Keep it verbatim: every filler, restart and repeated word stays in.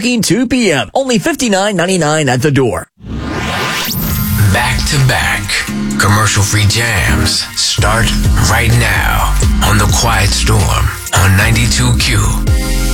Parking two p.m. Only fifty-nine ninety-nine at the door. Back to back. Commercial-free jams start right now on The Quiet Storm on ninety-two Q.